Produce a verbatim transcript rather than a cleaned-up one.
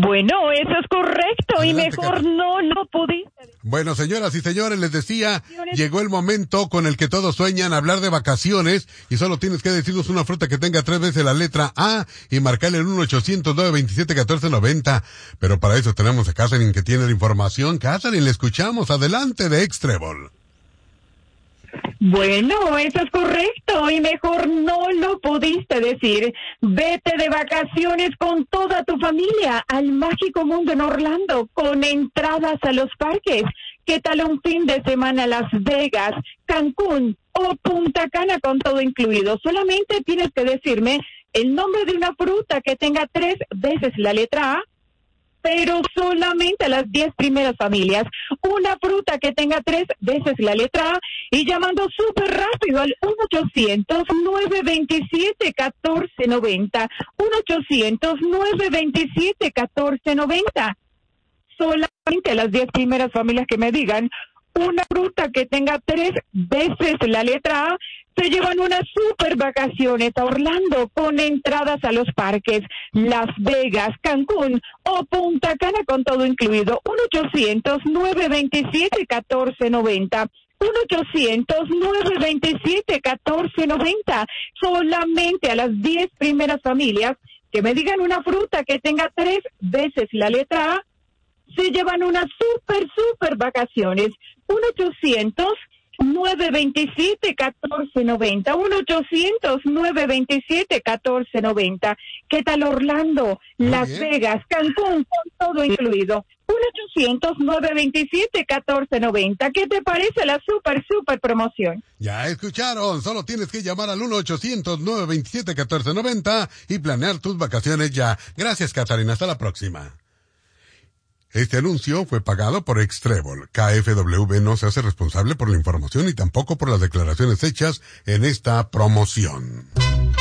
Bueno, eso es correcto. Adelante, y mejor Cata. no lo pudiste. Bueno, señoras y señores, les decía, llegó el momento con el que todos sueñan, hablar de vacaciones, y solo tienes que decirnos una fruta que tenga tres veces la letra A y marcarle el uno ochocientos nueve veintisiete catorce noventa. Pero para eso tenemos a Catherine, que tiene la información. Catherine, le escuchamos. Adelante de Extrébol. Bueno, eso es correcto y mejor no lo pudiste decir. Vete de vacaciones con toda tu familia al mágico mundo en Orlando con entradas a los parques. ¿Qué tal un fin de semana a Las Vegas, Cancún o Punta Cana con todo incluido? Solamente tienes que decirme el nombre de una fruta que tenga tres veces la letra A, pero solamente a las diez primeras familias. Una fruta que tenga tres veces la letra A y llamando súper rápido al uno ochocientos nueve veintisiete catorce noventa. uno ochocientos nueve veintisiete catorce noventa. Solamente a las diez primeras familias que me digan una fruta que tenga tres veces la letra A, se llevan unas super vacaciones a Orlando con entradas a los parques, Las Vegas, Cancún o Punta Cana con todo incluido. uno ochocientos nueve veintisiete catorce noventa. uno ochocientos nueve veintisiete catorce noventa. Solamente a las diez primeras familias que me digan una fruta que tenga tres veces la letra A, se llevan unas super, super vacaciones. uno ochocientos nueve veintisiete catorce noventa. uno ochocientos nueve veintisiete catorce noventa. ¿Qué tal Orlando, Muy Las bien. Vegas, Cancún, con todo incluido? uno ochocientos nueve veintisiete catorce noventa. ¿Qué te parece la super, super promoción? Ya escucharon, solo tienes que llamar al uno ochocientos nueve veintisiete catorce noventa y planear tus vacaciones ya. Gracias, Catherine, hasta la próxima. Este anuncio fue pagado por Extrébol. K F W no se hace responsable por la información y tampoco por las declaraciones hechas en esta promoción.